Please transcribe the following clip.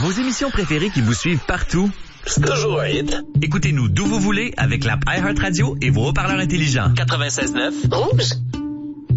Vos émissions préférées qui vous suivent partout? C'est toujours un hit. Écoutez-nous d'où vous voulez avec l'app iHeartRadio et vos haut-parleurs intelligents. 96.9. Rouge.